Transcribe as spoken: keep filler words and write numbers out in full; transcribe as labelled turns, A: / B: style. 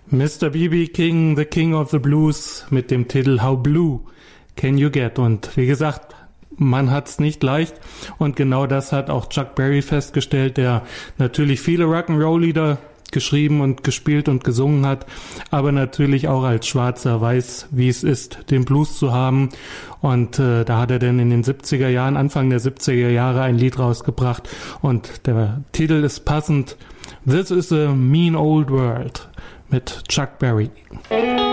A: Mister B B. King, The King of the Blues mit dem Titel How Blue Can You Get? Und wie gesagt, man hat's nicht leicht und genau das hat auch Chuck Berry festgestellt, der natürlich viele Rock'n'Roll-Lieder geschrieben und gespielt und gesungen hat, aber natürlich auch als Schwarzer weiß, wie es ist, den Blues zu haben. Und äh, da hat er dann in den siebziger Jahren, Anfang der siebziger Jahre ein Lied rausgebracht und der Titel ist passend: This is a Mean Old World mit Chuck Berry.